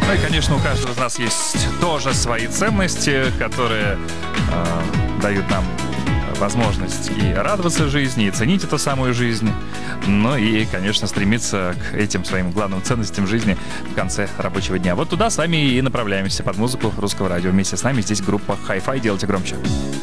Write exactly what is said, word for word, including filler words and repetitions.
Ну и, конечно, у каждого из нас есть тоже свои ценности, которые э, дают нам возможность и радоваться жизни, и ценить эту самую жизнь. Ну и, конечно, стремиться к этим своим главным ценностям жизни в конце рабочего дня. Вот туда с вами и направляемся под музыку русского радио. Вместе с нами здесь группа Hi-Fi. Делайте громче.